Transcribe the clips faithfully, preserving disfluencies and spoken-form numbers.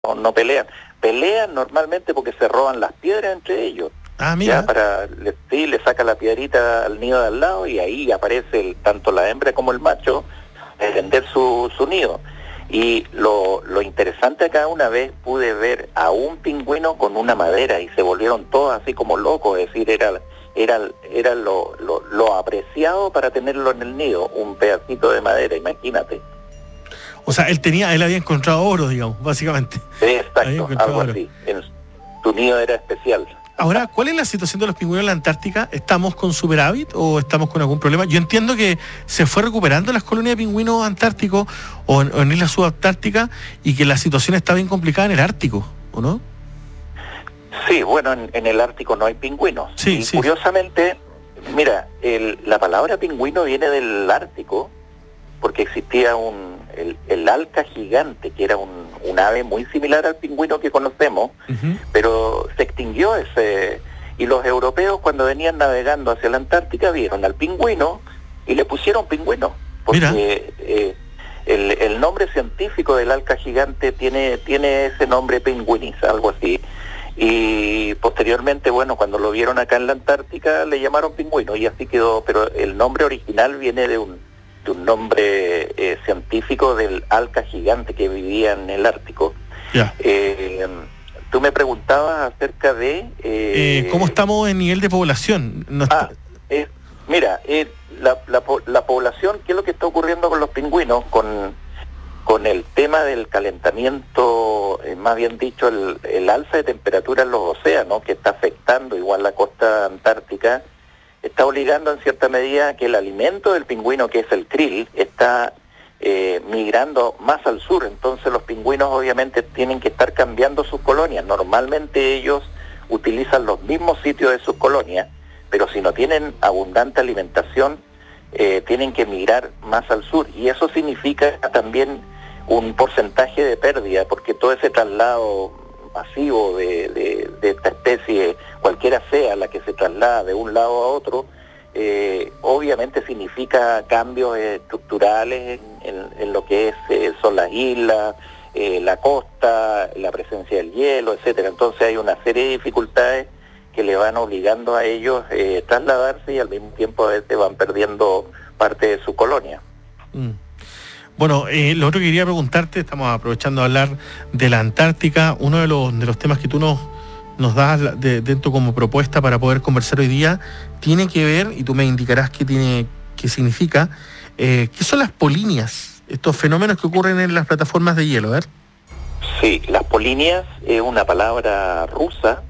no, no pelean. Pelean normalmente porque se roban las piedras entre ellos. Ah, mira. Ya para, le, sí, le saca la piedrita al nido de al lado y ahí aparece el, tanto la hembra como el macho a defender su, su nido. Y lo, lo interesante acá, una vez pude ver a un pingüino con una madera y se volvieron todos así como locos, es decir, era, era, era lo, lo, lo apreciado para tenerlo en el nido, un pedacito de madera, imagínate. O sea, él tenía, él había encontrado oro, digamos, básicamente. Sí, exacto, algo oro. así. En, su nido era especial. Ahora, ¿cuál es la situación de los pingüinos en la Antártica? ¿Estamos con superávit o estamos con algún problema? Yo entiendo que se fue recuperando las colonias de pingüinos antárticos o en, o en islas subantárticas y que la situación está bien complicada en el Ártico, ¿o no? Sí, bueno, en, en el Ártico no hay pingüinos. Sí, y sí. Curiosamente, mira, el, la palabra pingüino viene del Ártico porque existía un el, el alca gigante, que era un, un ave muy similar al pingüino que conocemos, uh-huh. pero se extinguió ese, y los europeos cuando venían navegando hacia la Antártica vieron al pingüino y le pusieron pingüino, porque eh, el, el nombre científico del alca gigante tiene, tiene ese nombre pingüinis, algo así, y posteriormente, bueno, cuando lo vieron acá en la Antártica le llamaron pingüino y así quedó, pero el nombre original viene de un de un nombre eh, científico del alca gigante que vivía en el Ártico. Yeah. Eh, tú me preguntabas acerca de... Eh, eh, ¿Cómo estamos en nivel de población? No ah, eh, mira, eh, la, la, la población, ¿qué es lo que está ocurriendo con los pingüinos? Con, con el tema del calentamiento, eh, más bien dicho, el, el alza de temperatura en los océanos, que está afectando igual la costa antártica, está obligando en cierta medida a que el alimento del pingüino, que es el krill, está eh, migrando más al sur. Entonces los pingüinos obviamente tienen que estar cambiando sus colonias. Normalmente ellos utilizan los mismos sitios de sus colonias, pero si no tienen abundante alimentación, eh, tienen que migrar más al sur. Y eso significa también un porcentaje de pérdida, porque todo ese traslado masivo de, de, de esta especie, cualquiera sea la que se traslada de un lado a otro, eh, obviamente significa cambios estructurales en, en, en lo que es eh, son las islas, eh, la costa, la presencia del hielo, etcétera. Entonces hay una serie de dificultades que le van obligando a ellos eh, trasladarse y al mismo tiempo a veces van perdiendo parte de su colonia. Mm. Bueno, eh, lo otro que quería preguntarte, estamos aprovechando a hablar de la Antártica, uno de los de los temas que tú nos, nos das de, dentro como propuesta para poder conversar hoy día, tiene que ver, y tú me indicarás qué tiene, qué significa, eh, ¿qué son las polinias? Estos fenómenos que ocurren en las plataformas de hielo, a ver. Sí, las polinias es una palabra rusa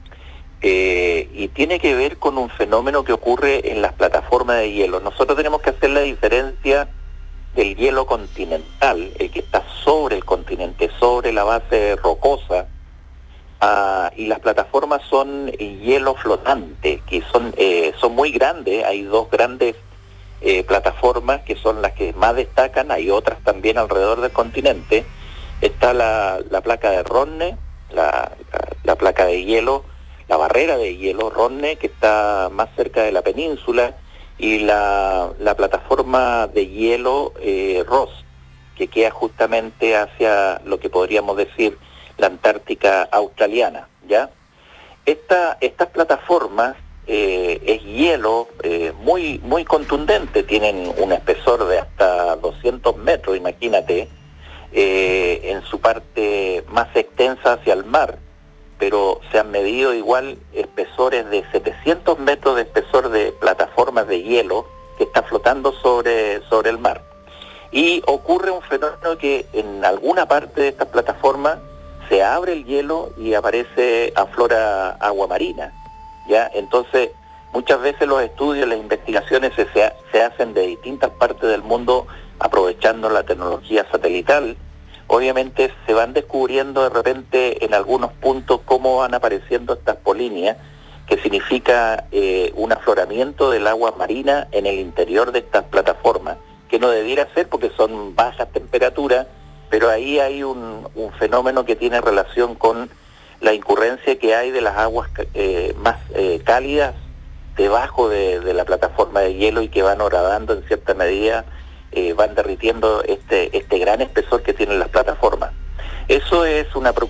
eh, y tiene que ver con un fenómeno que ocurre en las plataformas de hielo. Nosotros tenemos que hacer la diferencia del hielo continental, el que está sobre el continente, sobre la base rocosa, uh, y las plataformas son hielo flotante, que son eh, son muy grandes. Hay dos grandes eh, plataformas que son las que más destacan, hay otras también alrededor del continente. Está la, la placa de Rottne, la, la, la placa de hielo, la barrera de hielo Rottne, que está más cerca de la península, y la, la plataforma de hielo eh, Ross, que queda justamente hacia lo que podríamos decir la Antártica australiana, ¿ya? Esta, estas plataformas eh, es hielo eh, muy, muy contundente, tienen un espesor de hasta doscientos metros, imagínate, eh, en su parte más extensa hacia el mar, pero se han medido igual espesores de setecientos metros de espesor de plataformas de hielo que está flotando sobre, sobre el mar. Y ocurre un fenómeno que en alguna parte de estas plataformas se abre el hielo y aparece, aflora agua marina, ¿ya? Entonces, muchas veces los estudios, las investigaciones se, se hacen de distintas partes del mundo aprovechando la tecnología satelital. Obviamente se van descubriendo de repente en algunos puntos cómo van apareciendo estas polinias, que significa eh, un afloramiento del agua marina en el interior de estas plataformas, que no debiera ser porque son bajas temperaturas, pero ahí hay un, un fenómeno que tiene relación con la incurrencia que hay de las aguas eh, más eh, cálidas debajo de, de la plataforma de hielo y que van horadando en cierta medida, eh, van derritiendo este este gran espesor que tienen las plataformas. Eso es una